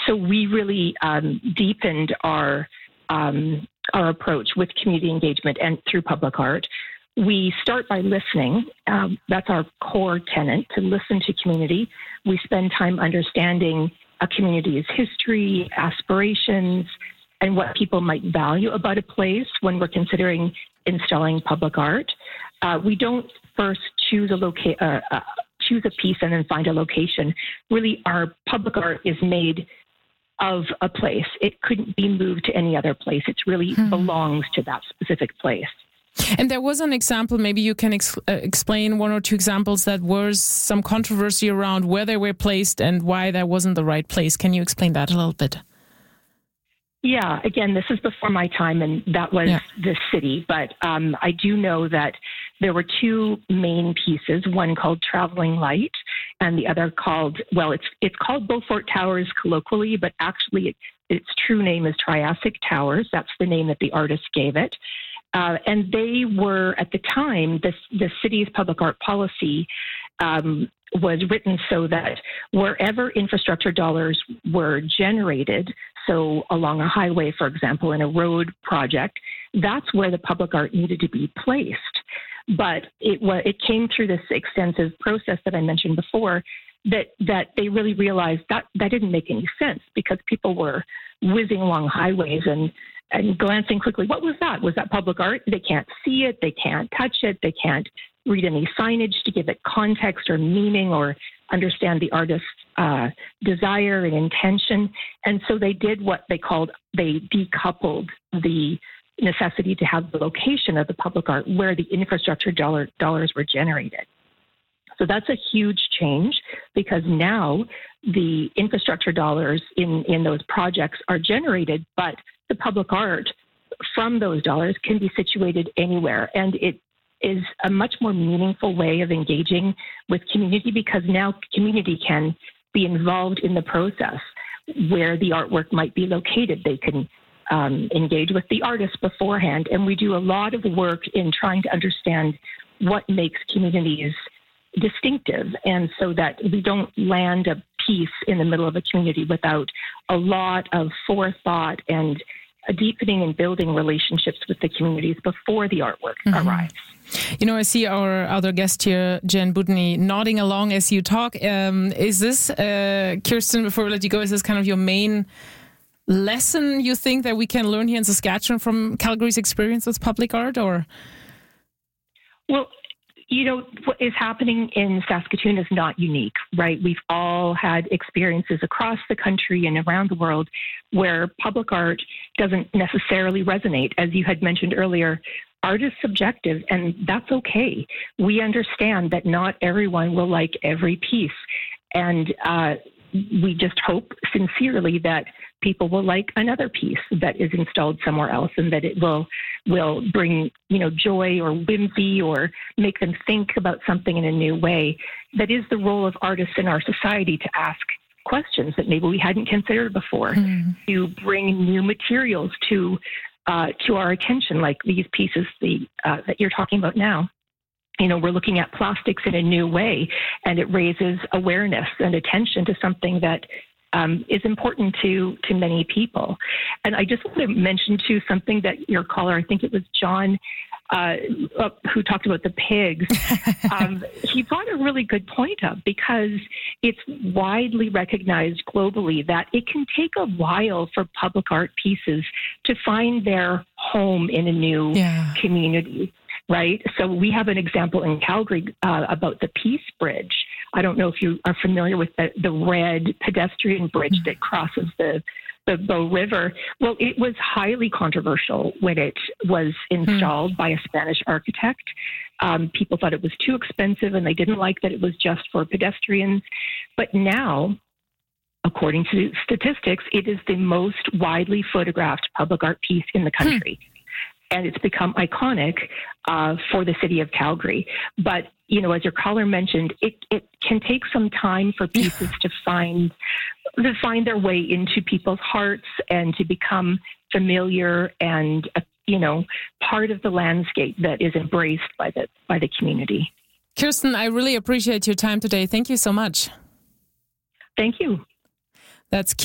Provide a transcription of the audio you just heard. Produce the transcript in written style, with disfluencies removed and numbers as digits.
So we really deepened our approach with community engagement and through public art. We start by listening. That's our core tenet, to listen to community. We spend time understanding a community's history, aspirations, and what people might value about a place when we're considering installing public art. We don't first choose a piece and then find a location. Really, our public art is made of a place. It couldn't be moved to any other place. It really belongs to that specific place. And there was an example, maybe you can explain one or two examples that was some controversy around where they were placed and why that wasn't the right place. Can you explain that a little bit? Yeah, again, this is before my time, and that was the city. But I do know that there were two main pieces, one called Traveling Light and the other called, well, it's called Beaufort Towers colloquially, but actually its true name is Triassic Towers. That's the name that the artist gave it. And they were, at the time, the city's public art policy was written so that wherever infrastructure dollars were generated, so along a highway, for example, in a road project, that's where the public art needed to be placed. But it came through this extensive process that I mentioned before, that they really realized that didn't make any sense, because people were whizzing along highways and glancing quickly. What was that? Was that public art? They can't see it. They can't touch it. They can't read any signage to give it context or meaning or understand the artist's desire and intention. And so they did what they decoupled the necessity to have the location of the public art where the infrastructure dollars were generated. So that's a huge change, because now the infrastructure dollars in those projects are generated, but the public art from those dollars can be situated anywhere. And it is a much more meaningful way of engaging with community, because now community can be involved in the process where the artwork might be located. They can engage with the artist beforehand. And we do a lot of work in trying to understand what makes communities distinctive, and so that we don't land a piece in the middle of a community without a lot of forethought and a deepening and building relationships with the communities before the artwork arrives. You know, I see our other guest here, Jen Budny, nodding along as you talk. Is this, Kirsten, before we let you go, is this kind of your main lesson you think that we can learn here in Saskatchewan from Calgary's experience with public art, or? Well, you know, what is happening in Saskatoon is not unique, right? We've all had experiences across the country and around the world where public art doesn't necessarily resonate. As you had mentioned earlier, art is subjective, and that's okay. We understand that not everyone will like every piece. And we just hope sincerely that people will like another piece that is installed somewhere else, and that it will bring, you know, joy or whimsy or make them think about something in a new way. That is the role of artists in our society, to ask questions that maybe we hadn't considered before, to bring new materials to our attention, like these pieces that you're talking about now. You know, we're looking at plastics in a new way, and it raises awareness and attention to something that is important to many people. And I just want to mention, too, something that your caller, I think it was John, who talked about the pigs. He brought a really good point up, because it's widely recognized globally that it can take a while for public art pieces to find their home in a new community. Right. So we have an example in Calgary about the Peace Bridge. I don't know if you are familiar with the red pedestrian bridge that crosses the Bow River. Well, it was highly controversial when it was installed by a Spanish architect. People thought it was too expensive, and they didn't like that it was just for pedestrians. But now, according to statistics, it is the most widely photographed public art piece in the country. And it's become iconic for the city of Calgary. But, you know, as your caller mentioned, it can take some time for pieces to find their way into people's hearts and to become familiar and, you know, part of the landscape that is embraced by the community. Kirsten, I really appreciate your time today. Thank you so much. Thank you. That's